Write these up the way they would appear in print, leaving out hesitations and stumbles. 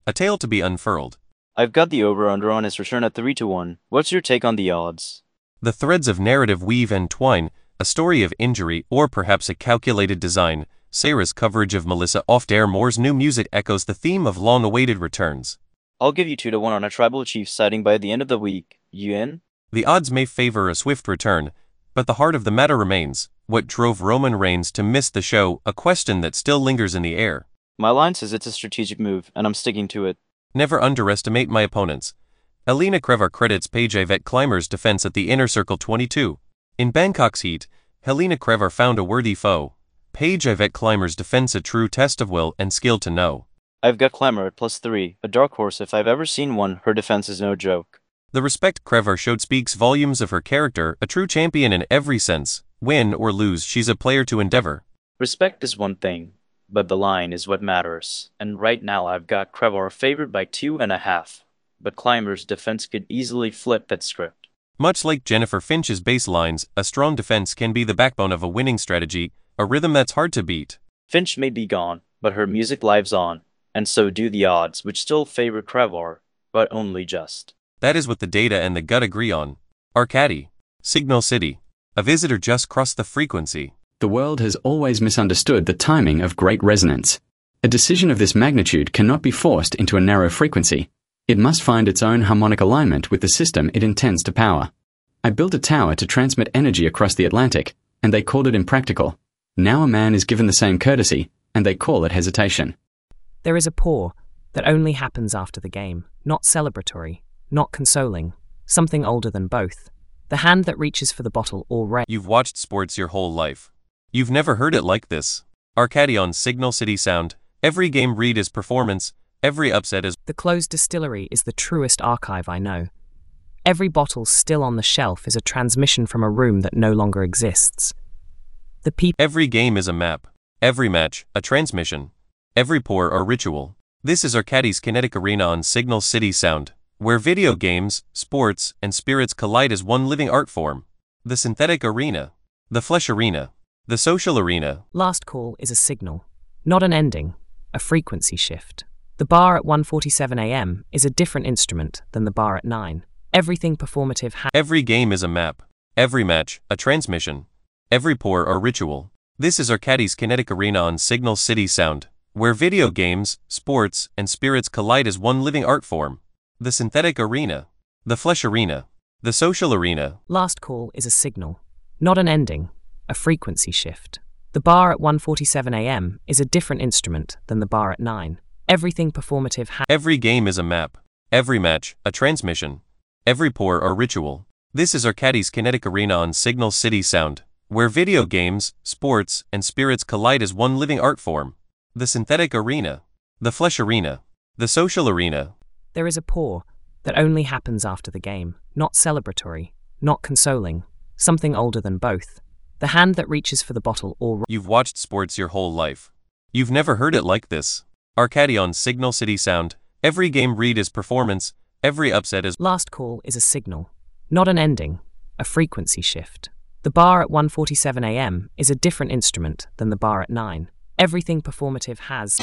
a tale to be unfurled. I've got the over-under on his return at 3-1. What's your take on the odds? The threads of narrative weave and twine, a story of injury or perhaps a calculated design. Sarah's coverage of Melissa Off-Dare Moore's new music echoes the theme of long-awaited returns. I'll give you 2-1 on a tribal chief sighting by the end of the week. You in? The odds may favor a swift return, but the heart of the matter remains. What drove Roman Reigns to miss the show? A question that still lingers in the air. My line says it's a strategic move, and I'm sticking to it. Never underestimate my opponents. Elena Crevar credits Paige Yvette Clymer's defense at the Inner Circle 22. In Bangkok's heat, Helena Crevar found a worthy foe. Paige Yvette Clymer's defense a true test of will and skill to know. I've got Clymer at +3, a dark horse if I've ever seen one. Her defense is no joke. The respect Crevar showed speaks volumes of her character, a true champion in every sense. Win or lose, she's a player to endeavor. Respect is one thing, but the line is what matters. And right now I've got Crevar favored by 2.5. But Clymer's defense could easily flip that script. Much like Jennifer Finch's baselines, a strong defense can be the backbone of a winning strategy, a rhythm that's hard to beat. Finch may be gone, but her music lives on, and so do the odds, which still favor Crevar, but only just. That is what the data and the gut agree on. Arcady, Signal City. A visitor just crossed the frequency. The world has always misunderstood the timing of great resonance. A decision of this magnitude cannot be forced into a narrow frequency. It must find its own harmonic alignment with the system it intends to power. I built a tower to transmit energy across the Atlantic, and they called it impractical. Now a man is given the same courtesy, and they call it hesitation. There is a pour that only happens after the game, not celebratory, not consoling, something older than both. The hand that reaches for the bottle already. You've watched sports your whole life. You've never heard it like this. Arcady on Signal City Sound. Every game read is performance, every upset is... The closed distillery is the truest archive I know. Every bottle still on the shelf is a transmission from a room that no longer exists. The people... Every game is a map. Every match, a transmission. Every pour, a ritual. This is Arcady's kinetic arena on Signal City Sound, where video games, sports, and spirits collide as one living art form. The synthetic arena. The flesh arena. The social arena. Last call is a signal, not an ending, a frequency shift. The bar at 1:47 a.m. is a different instrument than the bar at 9. Everything performative Every game is a map. Every match, a transmission. Every pour, a ritual. This is Arcady's kinetic arena on Signal City Sound, where video games, sports, and spirits collide as one living art form. The synthetic arena. The flesh arena. The social arena. Last call is a signal, not an ending, a frequency shift. The bar at 1:47 a.m. is a different instrument than the bar at 9. Everything performative Every game is a map. Every match, a transmission. Every pour, a ritual. This is Arcady's kinetic arena on Signal City Sound, where video games, sports, and spirits collide as one living art form. The synthetic arena. The flesh arena. The social arena. There is a pour that only happens after the game, not celebratory, not consoling, something older than both. The hand that reaches for the bottle already. You've watched sports your whole life. You've never heard it like this. Arcady on Signal City Sound. Every game read is performance, every upset is... Last call is a signal, not an ending, a frequency shift. The bar at 1:47 a.m. is a different instrument than the bar at 9. Everything performative has...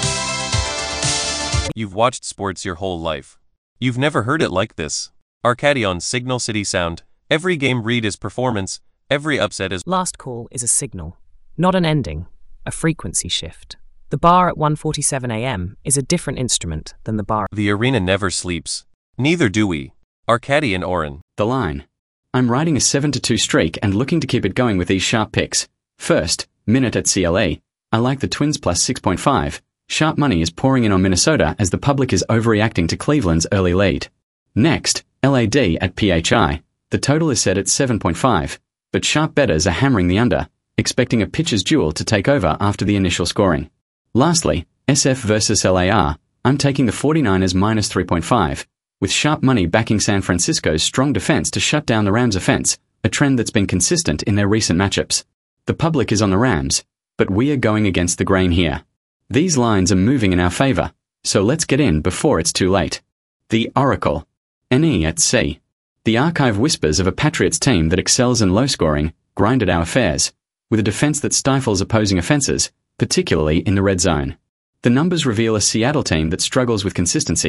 You've watched sports your whole life. You've never heard it like this. Arcady on Signal City Sound. Every game read is performance, every upset is... Last call is a signal, not an ending, a frequency shift. The bar at 1:47 a.m. is a different instrument than the bar... The arena never sleeps. Neither do we. Arcady and Oren. The line. I'm riding a 7-2 streak and looking to keep it going with these sharp picks. First, Minute at CLA. I like the Twins plus 6.5. Sharp money is pouring in on Minnesota as the public is overreacting to Cleveland's early lead. Next, LAD at PHI. The total is set at 7.5, but sharp bettors are hammering the under, expecting a pitcher's duel to take over after the initial scoring. Lastly, SF versus LAR. I'm taking the 49ers minus 3.5, with sharp money backing San Francisco's strong defense to shut down the Rams' offense, a trend that's been consistent in their recent matchups. The public is on the Rams, but we are going against the grain here. These lines are moving in our favor, so let's get in before it's too late. The Oracle. NE at C. The archive whispers of a Patriots team that excels in low scoring, grinded our affairs, with a defense that stifles opposing offenses, particularly in the red zone. The numbers reveal a Seattle team that struggles with consistency,